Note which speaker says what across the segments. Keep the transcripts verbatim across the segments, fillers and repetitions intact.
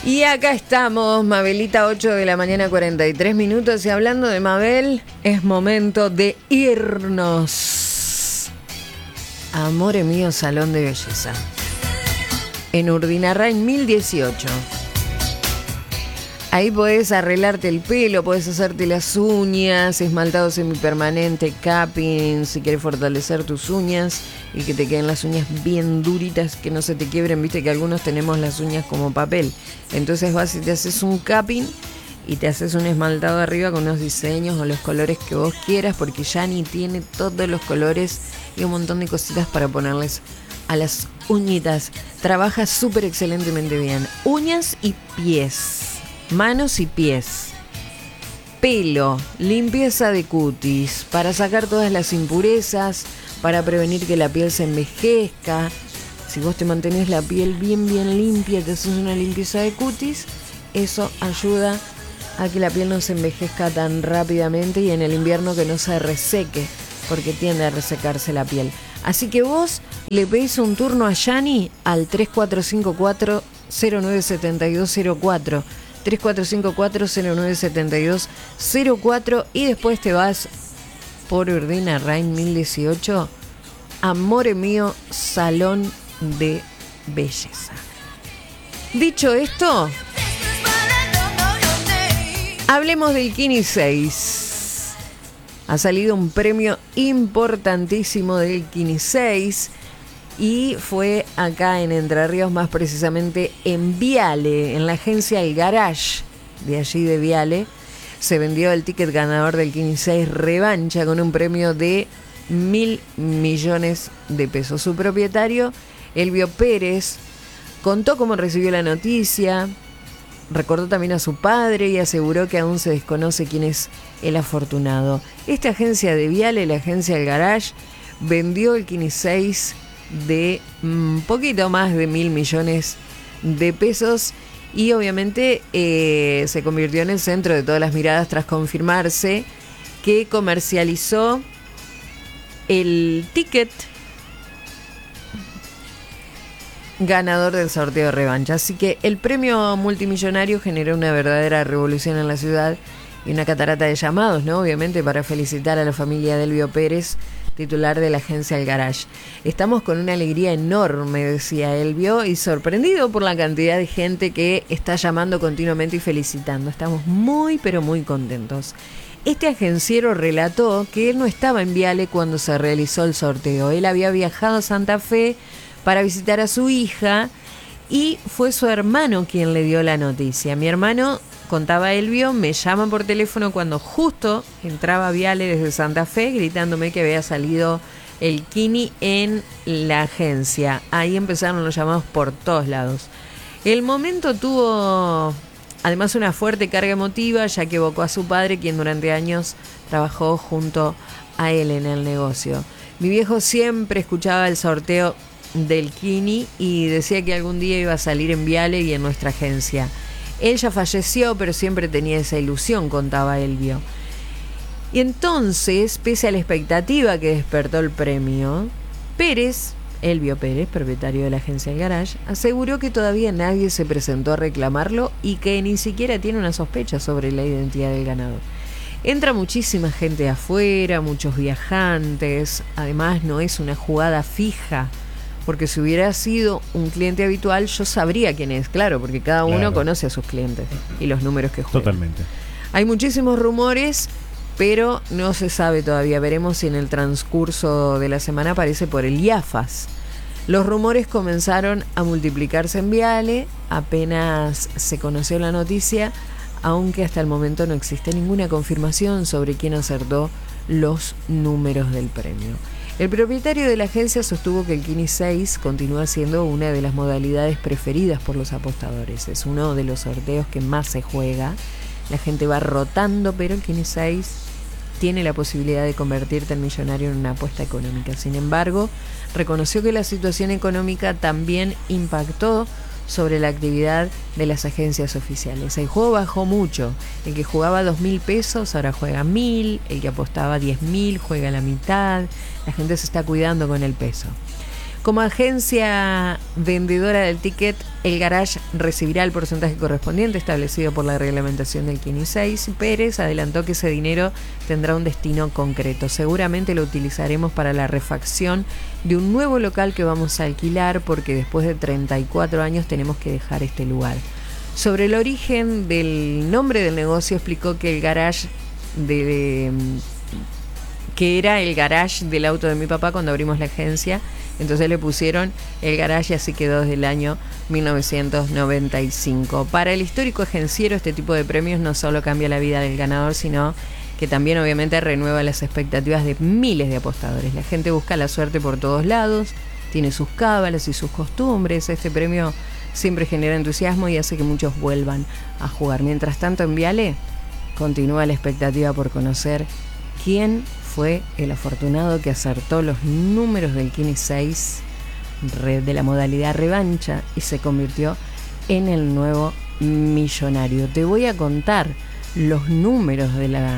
Speaker 1: Y acá estamos, Mabelita, ocho de la mañana, cuarenta y tres minutos. Y hablando de Mabel, es momento de irnos. Amore mío, salón de belleza. En Urdinarrain mil dieciocho. Ahí podés arreglarte el pelo, podés hacerte las uñas, esmaltado semipermanente, capping, si quieres fortalecer tus uñas y que te queden las uñas bien duritas, que no se te quiebren. Viste que algunos tenemos las uñas como papel. Entonces vas y te haces un capping y te haces un esmaltado arriba con unos diseños o los colores que vos quieras, porque Yani tiene todos los colores y un montón de cositas para ponerles a las uñitas. Trabaja súper excelentemente bien. Uñas y pies. Manos y pies, pelo, limpieza de cutis, para sacar todas las impurezas, para prevenir que la piel se envejezca. Si vos te mantenés la piel bien bien limpia, te haces una limpieza de cutis, eso ayuda a que la piel no se envejezca tan rápidamente y en el invierno que no se reseque, porque tiende a resecarse la piel. Así que vos le pedís un turno a Yani al tres cuatro cinco cuatro cero nueve siete dos cero cuatro. tres cuatro cinco cuatro cero nueve siete dos cero cuatro y después te vas por Urdinarrain mil dieciocho. Amore mío, salón de belleza. Dicho esto, hablemos del Kini seis. Ha salido un premio importantísimo del Kini seis. Y fue acá en Entre Ríos, más precisamente en Viale, en la agencia El Garage, de allí de Viale. Se vendió el ticket ganador del Kini seis Revancha con un premio de mil millones de pesos. Su propietario, Elvio Pérez, contó cómo recibió la noticia, recordó también a su padre y aseguró que aún se desconoce quién es el afortunado. Esta agencia de Viale, la agencia El Garage, vendió el Kini seis de un poquito más de mil millones de pesos y obviamente eh, se convirtió en el centro de todas las miradas tras confirmarse que comercializó el ticket ganador del sorteo de revancha. Así que el premio multimillonario generó una verdadera revolución en la ciudad y una catarata de llamados, ¿no? Obviamente para felicitar a la familia de Elvio Pérez, titular de la agencia El Garage. Estamos con una alegría enorme, decía Elvio, y sorprendido por la cantidad de gente que está llamando continuamente y felicitando. Estamos muy, pero muy contentos. Este agenciero relató que él no estaba en Viale cuando se realizó el sorteo. Él había viajado a Santa Fe para visitar a su hija y fue su hermano quien le dio la noticia. Mi hermano, contaba Elvio, me llaman por teléfono cuando justo entraba Viale desde Santa Fe gritándome que había salido el Kini en la agencia. Ahí empezaron los llamados por todos lados. El momento tuvo además una fuerte carga emotiva, ya que evocó a su padre, quien durante años trabajó junto a él en el negocio. Mi viejo siempre escuchaba el sorteo del Kini y decía que algún día iba a salir en Viale y en nuestra agencia. Él ya falleció, pero siempre tenía esa ilusión, contaba Elvio. Y entonces, pese a la expectativa que despertó el premio, Pérez, Elvio Pérez, propietario de la agencia El Garage, aseguró que todavía nadie se presentó a reclamarlo y que ni siquiera tiene una sospecha sobre la identidad del ganador. Entra muchísima gente de afuera, muchos viajantes, además no es una jugada fija, porque si hubiera sido un cliente habitual, yo sabría quién es, claro, porque cada uno claro. conoce a sus clientes y los números que juegan.
Speaker 2: Totalmente.
Speaker 1: Hay muchísimos rumores, pero no se sabe todavía. Veremos si en el transcurso de la semana aparece por el IAFAS. Los rumores comenzaron a multiplicarse en Viale, apenas se conoció la noticia, aunque hasta el momento no existe ninguna confirmación sobre quién acertó los números del premio. El propietario de la agencia sostuvo que el Kini seis continúa siendo una de las modalidades preferidas por los apostadores. Es uno de los sorteos que más se juega. La gente va rotando, pero el Kini seis tiene la posibilidad de convertirte en millonario en una apuesta económica. Sin embargo, reconoció que la situación económica también impactó sobre la actividad de las agencias oficiales. El juego bajó mucho. El que jugaba dos mil pesos ahora juega mil, el que apostaba diez mil juega la mitad. La gente se está cuidando con el peso. Como agencia vendedora del ticket, el garage recibirá el porcentaje correspondiente establecido por la reglamentación del Kini seis. Pérez adelantó que ese dinero tendrá un destino concreto. Seguramente lo utilizaremos para la refacción de un nuevo local que vamos a alquilar, porque después de treinta y cuatro años tenemos que dejar este lugar. Sobre el origen del nombre del negocio, explicó que el garage de, de que era el garage del auto de mi papá cuando abrimos la agencia. Entonces le pusieron el garage y así quedó desde el año mil novecientos noventa y cinco. Para el histórico agenciero, este tipo de premios no solo cambia la vida del ganador, sino que también obviamente renueva las expectativas de miles de apostadores. La gente busca la suerte por todos lados, tiene sus cábalas y sus costumbres. Este premio siempre genera entusiasmo y hace que muchos vuelvan a jugar. Mientras tanto, en Viale continúa la expectativa por conocer quién fue el afortunado que acertó los números del Kini seis de la modalidad revancha y se convirtió en el nuevo millonario. Te voy a contar los números de la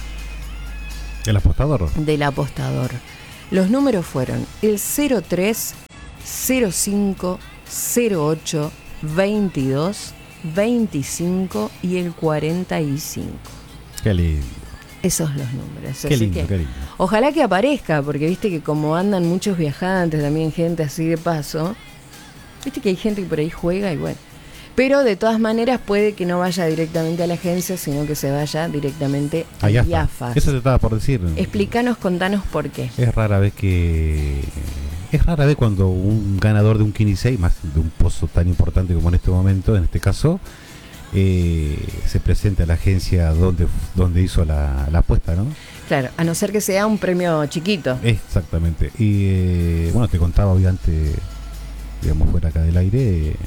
Speaker 2: ¿El apostador?
Speaker 1: del apostador. Los números fueron el cero tres, cero cinco, cero ocho, veintidós, veinticinco y el cuarenta y cinco.
Speaker 2: Qué lindo.
Speaker 1: Esos son los números.
Speaker 2: Qué
Speaker 1: Así
Speaker 2: lindo,
Speaker 1: que,
Speaker 2: qué lindo.
Speaker 1: ojalá que aparezca, porque viste que como andan muchos viajantes, también gente así de paso, viste que hay gente que por ahí juega y bueno. Pero de todas maneras puede que no vaya directamente a la agencia, sino que se vaya directamente a
Speaker 2: Allá
Speaker 1: IAFAS.
Speaker 2: Eso te estaba por decir.
Speaker 1: Explícanos, contanos por qué.
Speaker 2: Es rara vez que... Es rara vez cuando un ganador de un Kini seis, más de un pozo tan importante como en este momento, en este caso, eh, se presenta a la agencia donde, donde hizo la, la apuesta, ¿no?
Speaker 1: Claro, a no ser que sea un premio chiquito.
Speaker 2: Exactamente. Y eh, bueno, te contaba hoy antes, digamos, fuera acá del aire, eh,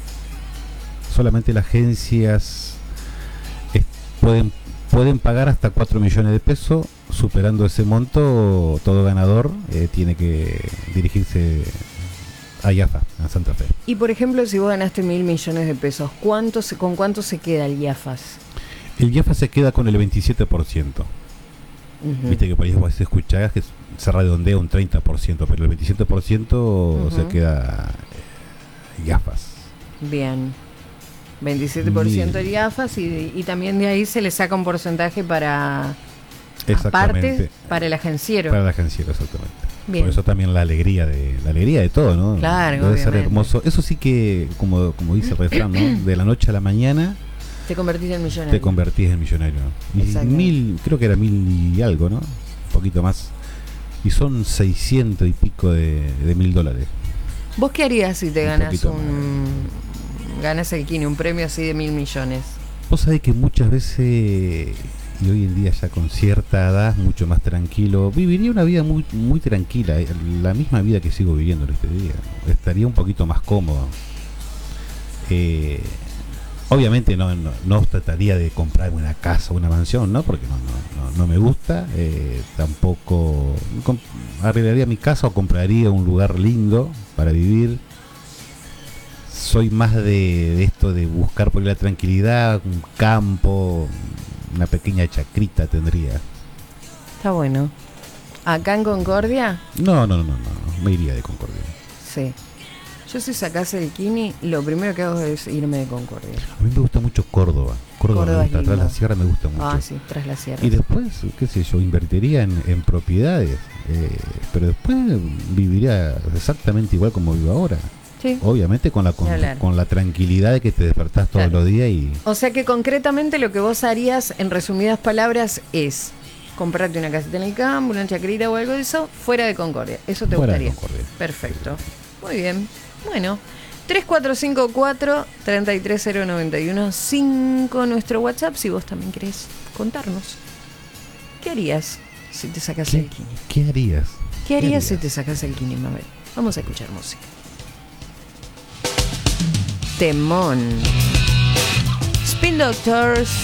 Speaker 2: solamente las agencias es, pueden, pueden pagar hasta cuatro millones de pesos. Superando ese monto, todo ganador eh, tiene que dirigirse a IAFA, a Santa Fe.
Speaker 1: Y por ejemplo, si vos ganaste mil millones de pesos, ¿cuánto se, ¿con cuánto se queda el IAFAS?
Speaker 2: El IAFA se queda con el veintisiete por ciento. Uh-huh. Viste que por ahí vos escuchás que se redondea un treinta por ciento, pero el veintisiete por ciento uh-huh. se queda eh, IAFAS.
Speaker 1: Bien. veintisiete por ciento de IAFAS y, y también de ahí se le saca un porcentaje para... Aparte, para el agenciero.
Speaker 2: Para el agenciero, exactamente.
Speaker 1: Bien.
Speaker 2: Por eso también la alegría de la alegría de todo, ¿no?
Speaker 1: Claro,
Speaker 2: debe
Speaker 1: obviamente.
Speaker 2: ser hermoso. Eso sí que, como, como dice el refrán, ¿no? De la noche a la mañana
Speaker 1: te convertís en millonario.
Speaker 2: Te convertís en millonario. Y mil, creo que era mil y algo, ¿no? Un poquito más. Y son seiscientos y pico de, de mil dólares.
Speaker 1: ¿Vos qué harías si te un ganas un ganas el Kini, un premio así de mil millones?
Speaker 2: Vos sabés que muchas veces, y hoy en día ya con cierta edad, mucho más tranquilo, viviría una vida muy muy tranquila, la misma vida que sigo viviendo en este día. Estaría un poquito más cómodo. Eh, obviamente no, no, no trataría de comprarme una casa o una mansión, ¿no? Porque no, no, no, no me gusta. Eh, tampoco comp- arreglaría mi casa o compraría un lugar lindo para vivir. Soy más de, de esto de buscar por la tranquilidad, un campo, una pequeña chacrita tendría.
Speaker 1: Está bueno. ¿Acá en Concordia?
Speaker 2: No, no, no, no, no, me iría de Concordia.
Speaker 1: Sí. Yo si sacase el Kini, lo primero que hago es irme de Concordia.
Speaker 2: A mí me gusta mucho Córdoba. Córdoba,
Speaker 1: Córdoba
Speaker 2: me gusta,
Speaker 1: es
Speaker 2: tras
Speaker 1: lindo.
Speaker 2: la sierra me gusta mucho.
Speaker 1: Ah, sí, tras la sierra.
Speaker 2: Y después, qué sé yo, invertiría en, en propiedades, eh, pero después viviría exactamente igual como vivo ahora.
Speaker 1: Sí.
Speaker 2: Obviamente con la con, con la tranquilidad de que te despertás todos claro. los días y...
Speaker 1: O sea que concretamente lo que vos harías, en resumidas palabras, es comprarte una casita en el campo, una chacrita o algo de eso, fuera de Concordia. Eso te
Speaker 2: fuera
Speaker 1: gustaría.
Speaker 2: De Concordia.
Speaker 1: Perfecto. Muy bien. Bueno, tres cuatro cinco cuatro, tres tres cero nueve uno cinco, nuestro WhatsApp, si vos también querés contarnos. ¿Qué harías si te sacas
Speaker 2: ¿Qué,
Speaker 1: el Kini?
Speaker 2: ¿Qué harías?
Speaker 1: ¿Qué harías, ¿Qué harías si te sacas el Kini, Mabel? Vamos a escuchar música. Temón. Spin Doctors